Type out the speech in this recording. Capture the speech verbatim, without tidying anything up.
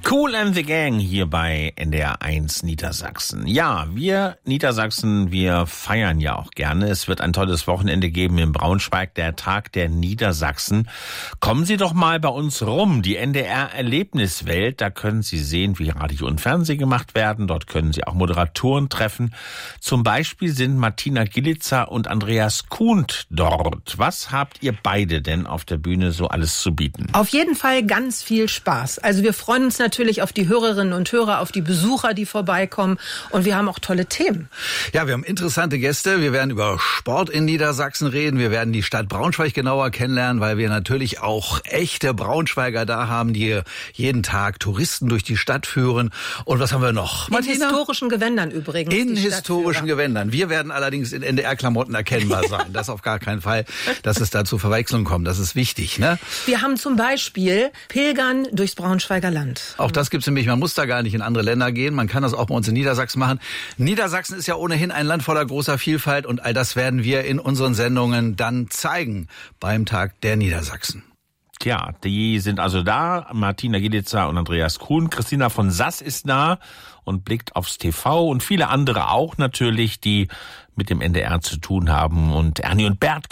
Kool and the Gang hier bei N D R eins Niedersachsen. Ja, wir Niedersachsen, wir feiern ja auch gerne. Es wird ein tolles Wochenende geben in Braunschweig, der Tag der Niedersachsen. Kommen Sie doch mal bei uns rum, die N D R-Erlebniswelt. Da können Sie sehen, wie Radio und Fernsehen gemacht werden. Dort können Sie auch Moderatoren treffen. Zum Beispiel sind Martina Gillitzer und Andreas Kuhnt dort. Was habt ihr beide denn auf der Bühne so alles zu bieten? Auf jeden Fall ganz viel Spaß. Also wir freuen uns natürlich auf die Hörerinnen und Hörer, auf die Besucher, die vorbeikommen. Und wir haben auch tolle Themen. Ja, wir haben interessante Gäste. Wir werden über Sport in Niedersachsen reden. Wir werden die Stadt Braunschweig genauer kennenlernen, weil wir natürlich auch echte Braunschweiger da haben, die jeden Tag Touristen durch die Stadt führen. Und was haben wir noch? In Martina? historischen Gewändern übrigens. In historischen Gewändern. Wir werden allerdings in N D R-Klamotten erkennbar sein. Das auf gar keinen Fall, dass es da zu Verwechslungen kommt. Das ist wichtig, ne? Wir haben zum Beispiel Pilgern durchs Braunschweiger Land. Auch das gibt's nämlich. Man muss da gar nicht in andere Länder gehen. Man kann das auch bei uns in Niedersachsen machen. Niedersachsen ist ja ohnehin ein Land voller großer Vielfalt und all das werden wir in unseren Sendungen dann zeigen beim Tag der Niedersachsen. Tja, die sind also da. Martina Gillitzer und Andreas Kuhn. Christina von Sass ist da und blickt aufs T V und viele andere auch natürlich, die mit dem N D R zu tun haben. Und Ernie und Bert